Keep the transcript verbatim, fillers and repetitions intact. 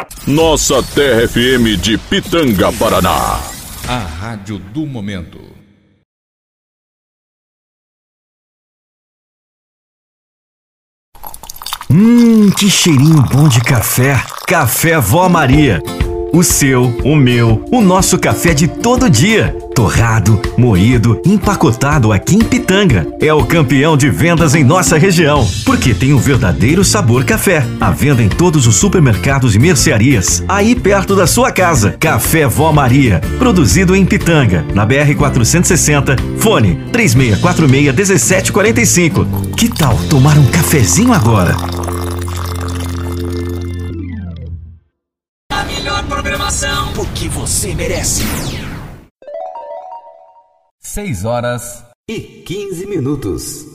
Nossa Terra F M de Pitanga, Paraná. A rádio do momento. Hum, que cheirinho bom de café. Café Vó Maria. O seu, o meu, o nosso café de todo dia. Torrado, moído, empacotado aqui em Pitanga. É o campeão de vendas em nossa região, porque tem um verdadeiro sabor café. À venda em todos os supermercados e mercearias, aí perto da sua casa. Café Vó Maria, produzido em Pitanga, na B R quatrocentos e sessenta, fone três seis quatro seis, um sete quatro cinco. Que tal tomar um cafezinho agora? A melhor programação, porque você merece. Seis horas e quinze minutos.